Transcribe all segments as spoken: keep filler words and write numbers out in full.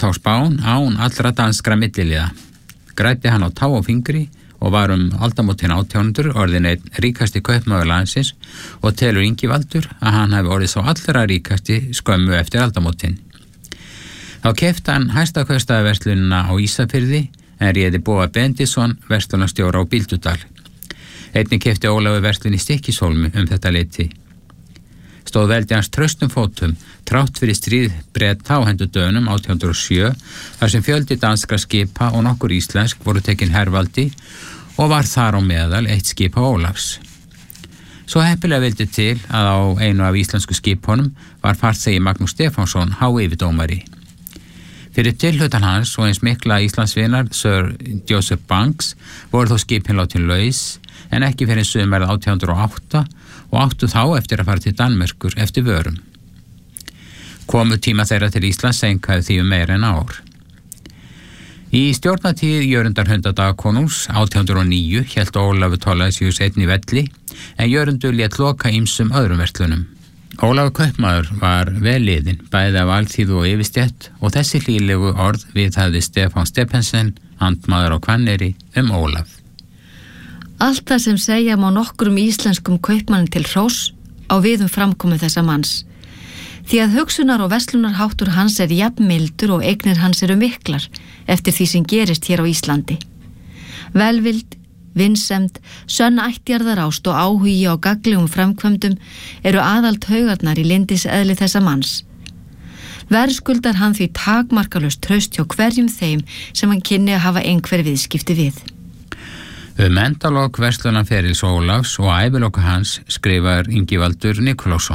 þá Spán án allra danskra milliliða. Græddi hann á tá og fingri og var um aldamótin átján hundruð orðinn einn ríkasti kaupmaður landsins og telur Ingivaldur að hann hafi orðið svo allra ríkasti skömmu eftir aldamótin. Þá keypti hann hæstakaustaverslunina á Ísafirði en réði Boga Bendisson verslunarstjóra á Bíldudal. Einnig keypti Ólafur verslun í Stykkishólmi um þetta leyti. Stóð veldi hans traustum fótum trátt fyrir stríð Breta á hendur Dönum átján hundruð og sjö þar sem fjöldi danskra skipa og nokkur íslensk voru tekin hervaldi og var þar á meðal eitt skip á Ólafs. Svo heppilega vildi til að á einu af íslensku skipunum var farþegi Magnús Stefánsson háyfirdómari. Fyrir tilhlutan hans og eins mikla Íslandsvinar Sir Joseph Banks voru þó skipin látin laus en ekki fyrir sumarið átján hundruð og átta og áttu þá eftir að fara til Danmerkur eftir vörum. Komu tíma þeirra til Íslands seinkaði því um meira en ár. Í stjórnatíð Jörundar hundadagskonungs átján hundruð og níu hélt Ólafur Thorlacius einn í velli en Jörundur lét loka ýmsum öðrum verslunum. Ólafur kaupmaður var vel liðinn, bæði af alþýðu og yfirstétt og þessi hlýlegu orð viðhafði Stefán Stephensen, andmaður á Hvanneyri, um Ólaf. Allt það sem segja má nokkrum íslenskum kaupmanni til hróss á við um framkomu þessa manns. Því að hugsunar og verslunarháttur hans er jafn mildur og eignir hans eru miklar eftir því sem gerist hér á Íslandi. Velvild, vinsemd, sönn ættjarðarást og áhugi á gagnlegum framkvæmdum eru aðalt haugarnar í lindis eðli þessa manns. Verðskuldar hann því takmarkalaust traust hjá hverjum þeim sem hann kynni að hafa einhver viðskipti við. Um endalok verslunarferils Ólafs og æviloka hans skrifar Ingivaldur Nikulásson.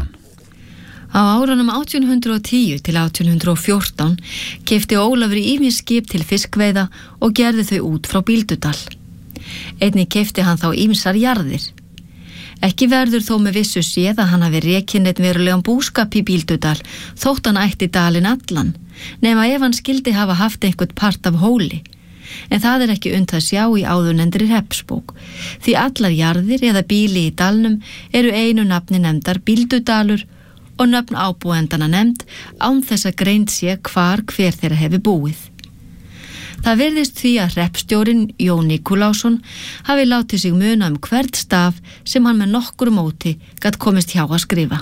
Á árunum átján hundruð og tíu til átján hundruð og fjórtán keypti Ólafur ýmis skip til fiskveiða og gerði þau út frá Bíldudal. Einnig keypti hann þá ýmsar jarðir. Ekki verður þó með vissu séð að hann hafi rekinn einn verulegan búskap í Bíldudal þótt hann ætti dalinn allan, nema ef hann skildi hafa haft einhvern part af hóli. En það er ekki unnt að sjá í áðurnefndri hreppsbók, því allar jarðir eða bíli í dalnum eru einu nafni nefndar Bíldudalur og nöfn ábúendana nefnd án þess að greint sé hvar hver þeirra hefði búið. Það virðist því að hreppstjórinn Jón Nikulásson hafi látið sig muna um hvert staf sem hann með nokkur móti gat komist hjá að skrifa.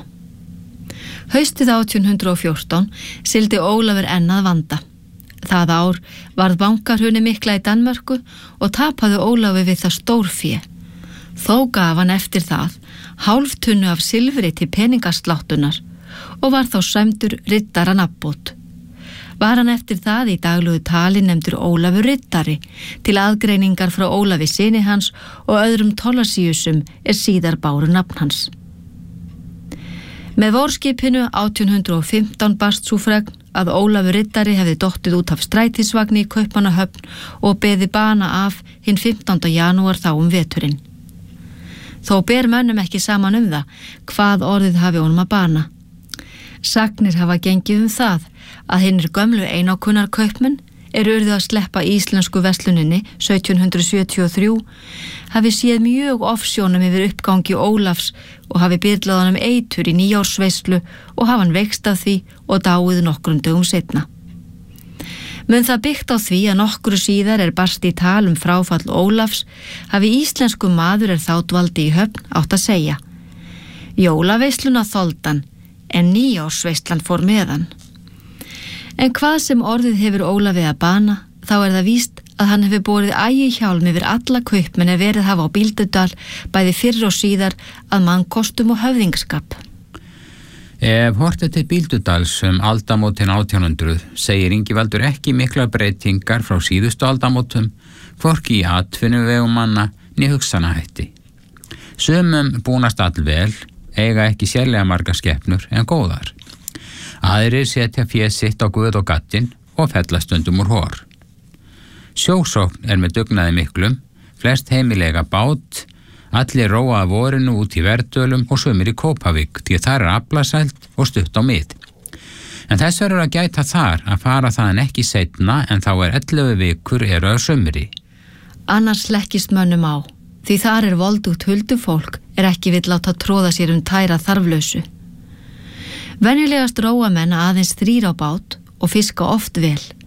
Haustið átján hundruð og fjórtán sigldi Ólafur enn að vanda. Það ár varð bankarhruni mikla í Danmörku og tapaði Ólafur við það stórfé. Þó gaf hann eftir það hálf tunnu af silfri til peningasláttunar og var þá sæmdur riddara nafnbót. Var hann eftir það í daglugu tali nefndur Ólafur riddari til aðgreiningar frá Ólafi syni hans og öðrum Thorlaciusum er síðar báru nafn hans. Með vorskipinu átján hundruð og fimmtán barst sú fregn að Ólafur riddari hefði dottið út af strætisvagni í Kaupmannahöfn og beði bana af hinn fimmtánda janúar þá um veturinn. Þó ber mönnum ekki saman um það hvað orðið hafi honum að bana. Sagnir hafa gengið um það að hinnir gömlu einákunnar kaupmenn er urðu að sleppa íslensku versluninni sautján hundruð sjötíu og þrjú hafi séð mjög ofsjónum yfir uppgangi Ólafs og hafi byrlað honum eitur í nýjársveislu og hafa hann veikst af því og dáið nokkrum dögum seinna. Mun það byggt á því að nokkru síðar er barst í tal um fráfall Ólafs hafi íslensku maður er þá dvaldi í Höfn átt að segja: Jólaveisluna þoldan, en nýjársveislan fór meðan. En hvað sem orðið hefur Ólafi að bana, þá er það víst að hann hefur borið ægihjálm yfir alla kaupmenn er verið hafa á Bíldudal, bæði fyrr og síðar að mannkostum og höfðingskap. Ef hortið til Bíldudals um aldamótin átján hundruð segir Ingivaldur ekki mikla breytingar frá síðustu aldamótum, hvorki í atvinnuvegum manna né hugsanahætti. Sumum búnast allvel, eiga ekki sérlega margar skepnur en góðar. Aðrir setja féð sitt á guð og gattinn og fella stundum úr hor. Sjósókn er með dugnaði miklum, flest heimilega bát, allir róa að vorinu út í Verdölum og sumir í Kópavík, því þar er aflasælt og stutt á mið. En þess verður að gæta þar að fara þaðan ekki seinna en þá er ellefu vikur eru að sumri. Annars lekkist mönnum á, því þar er voldugt huldufólk er ekki vill láta tróða sér um tæra þarflausu. Venjulegast róa menn aðeins þrír á bát og fiska oft vel.